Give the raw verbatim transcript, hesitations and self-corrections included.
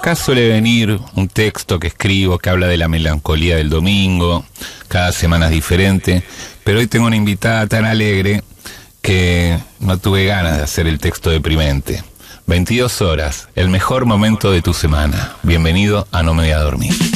acá suele venir un texto que escribo que habla de la melancolía del domingo, cada semana es diferente, pero hoy tengo una invitada tan alegre que no tuve ganas de hacer el texto deprimente. veintidós horas, el mejor momento de tu semana. Bienvenido a No Me Voy a Dormir.